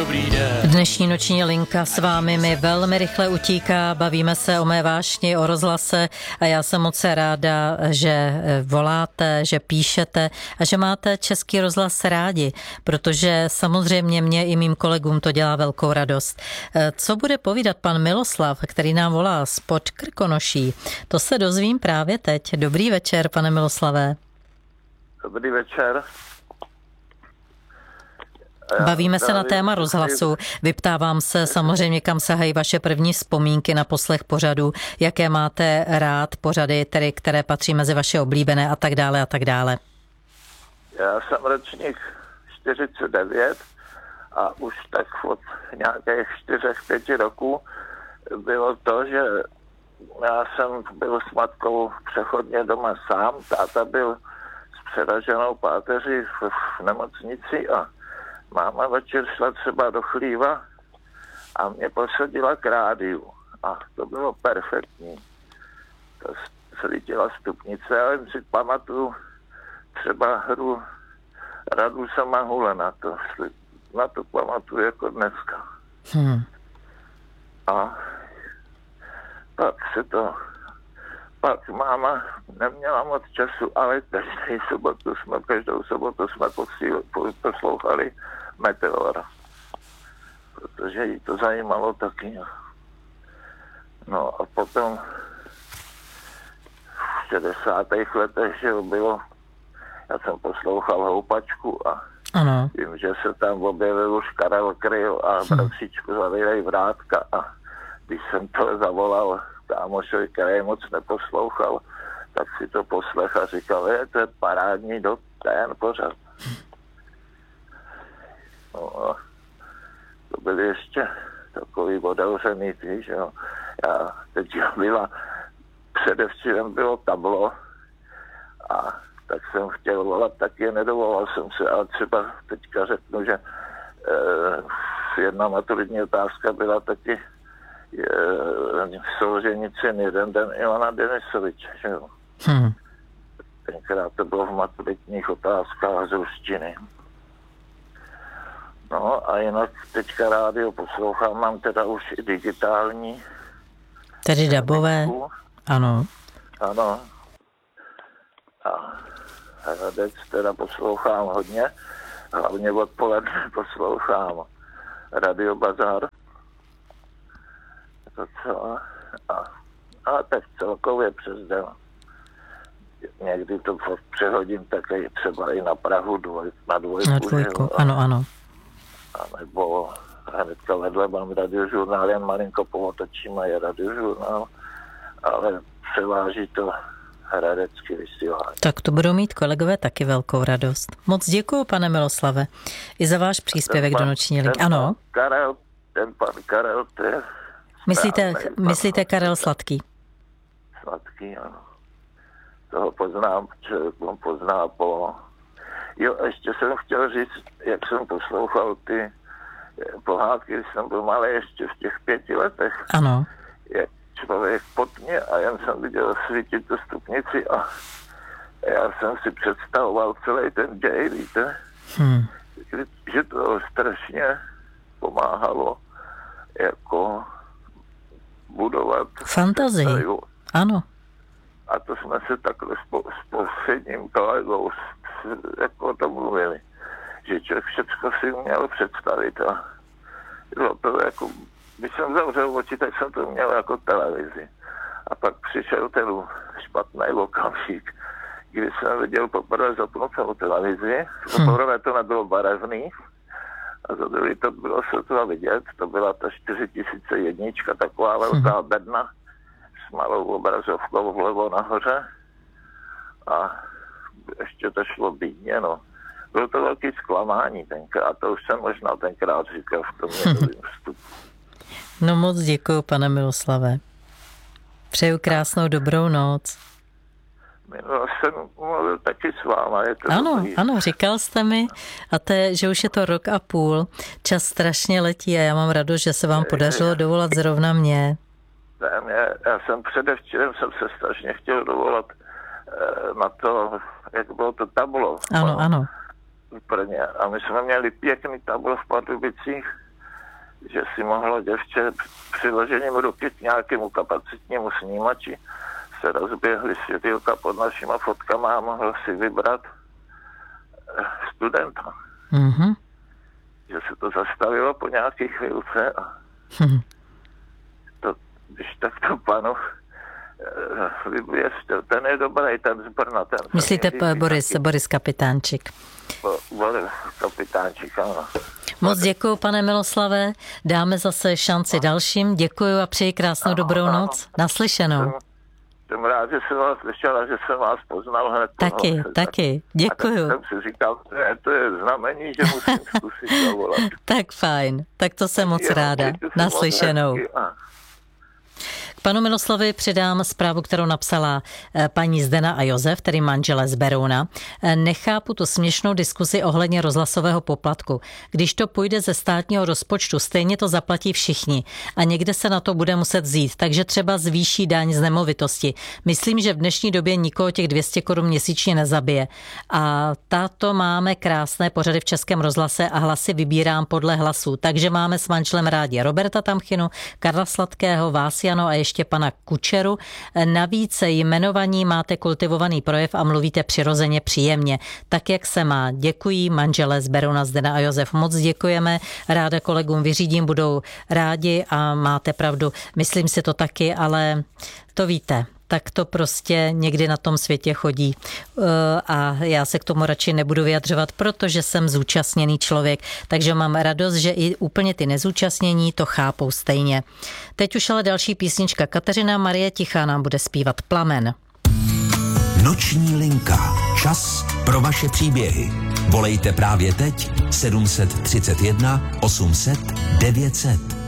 dobrý den. Dnešní noční linka s vámi mi velmi rychle utíká, bavíme se o mé vášni, o rozhlase a já jsem moc ráda, že voláte, že píšete a že máte Český rozhlas rádi, protože samozřejmě mě i mým kolegům to dělá velkou radost. Co bude povídat pan Miloslav, který nám volá spod Krkonoší, to se dozvím právě teď. Dobrý večer, pane Miloslavé. Dobrý večer. Bavíme se na téma rozhlasu. Vyptávám se samozřejmě, kam sahají vaše první vzpomínky na poslech pořadu, jaké máte rád pořady, tedy, které patří mezi vaše oblíbené a tak dále a tak dále. Já jsem ročník 49 a už tak od nějakých 4-5 roků bylo to, že já jsem byl s matkou přechodně doma sám, táta byl s přeraženou páteří v nemocnici a máma večer šla třeba do chlíva a mě posadila k rádiu. A to bylo perfektní. To svítila stupnice, ale si pamatuju třeba hru Radu Samahule na to pamatuju jako dneska. A pak máma neměla moc času, ale každou sobotu jsme poslouchali Meteor, protože jí to zajímalo taky. No a potom v 60. letech, že bylo, já jsem poslouchal Houpačku a ano. Vím, že se tam objevil už Karel Kryl a bratříčku Zavírej Vrátka a když jsem to zavolal kámošovi, který moc neposlouchal, tak si to poslech a říkal, to je parádní ten pořad. No, to byly ještě takový otevřený, že jo. Já teď byla, předevčírem bylo tablo a tak jsem chtěl volat, tak je nedovolal jsem se, ale třeba teďka řeknu, že jedna maturitní otázka byla taky v Solženici jeden den Ivana Denisoviče, že jo. Tenkrát to bylo v maturitních otázkách z ruštiny. No a jinak teďka rádio poslouchám, mám teda už i digitální. Tedy dabové, ano. Ano. A Hradec teda poslouchám hodně, hlavně odpoledne poslouchám Radio Bazar. A tak celkově přes den. Někdy to přehodím také třeba i na Prahu na dvojku. Ano. A nebo hnedka vedle mám radiožurnál, jen malinko pomotočím a je radiožurnál, ale převáží to hradecký vysílání. Tak to budou mít kolegové taky velkou radost. Moc děkuju, pane Miloslave, i za váš příspěvek do noční linky. Ano. Ten pan Karel, to je Myslíte Karel Sladký? Sladký, ano. Toho poznám, člověk on pozná po... Jo, ještě jsem chtěl říct, jak jsem poslouchal ty pohádky, když jsem byl malý ještě v těch 5 letech. Ano. Jak člověk pod mě a jen jsem viděl svítit tu stupnici a já jsem si představoval celý ten děj, víte? Že to strašně pomáhalo jako budovat fantazii. Ano. A to jsme se takhle s jedním kolegou jako o tom mluvili, že člověk všechno si měl představit a bylo to jako, když jsem zavřel oči, tak jsem to měl jako televizi. A pak přišel ten špatný okamžik, kdy jsem viděl poprvé zapnutou televizi, poprvé to nebylo barevný, a za druhý to bylo se to vidět, to byla ta 4001, taková velká bedna s malou obrazovkou vlevo nahoře a ještě to šlo bídně, no. Bylo to velký zklamání tenkrát, to už jsem možná tenkrát říkal v tom jednovým vstupu. No moc děkuju, pane Miloslave. Přeju krásnou dobrou noc. Minule jsem mluvil taky s váma. Je to ano, říkal jste mi, že už je to 1,5 roku. Čas strašně letí a já mám radost, že se vám podařilo dovolat zrovna mě. Já jsem předevčírem jsem se strašně chtěl dovolat na to, jak bylo to tablo. Ano. A my jsme měli pěkný tablo v Pardubicích že si mohlo děvče přiložením ruky k nějakému kapacitnímu snímači se rozběhly světýlka pod našima fotkama a mohl si vybrat studenta. Mm-hmm. Že se to zastavilo po nějaké chvílce a to, když tak to panu vyvěstil, ten je dobrý, ten z Brna. Ten myslíte Boris Kapitánčik? Boris Kapitánčik, ano. Moc děkuju, pane Miloslave, dáme zase šanci dalším, děkuju a přeji krásnou dobrou noc. Naslyšenou. Jsem rád, že jsem vás slyšel a že jsem vás poznal hned. Taky, děkuju. A tak jsem si říkal, to je znamení, že musím zkusit zavolat. Tak fajn, tak to jsem moc ráda. Naslyšenou. K panu Miloslavi přidám zprávu, kterou napsala paní Zdena a Josef, tedy manželé z Berouna. Nechápu tu směšnou diskuzi ohledně rozhlasového poplatku. Když to půjde ze státního rozpočtu, stejně to zaplatí všichni a někde se na to bude muset vzít, takže třeba zvýší daň z nemovitosti. Myslím, že v dnešní době nikoho těch 200 korun měsíčně nezabije. A tato máme krásné pořady v Českém rozhlase a hlasy vybírám podle hlasů. Takže máme s manželem rádi Roberta Tamchinu, Karla Sladkého, vás Jano a ještě pana Kučeru. Navíc jmenovaní máte kultivovaný projev a mluvíte přirozeně příjemně, tak jak se má. Děkuji manželé z Berouna, Zdena a Josef. Moc děkujeme, ráda kolegům vyřídím, budou rádi a máte pravdu. Myslím si to taky, ale to víte. Tak to prostě někdy na tom světě chodí a já se k tomu radši nebudu vyjadřovat, protože jsem zúčastněný člověk, takže mám radost, že i úplně ty nezúčastnění to chápou stejně. Teď už ale další písnička. Kateřina Marie Tichá nám bude zpívat Plamen. Noční linka. Čas pro vaše příběhy. Volejte právě teď 731 800 900.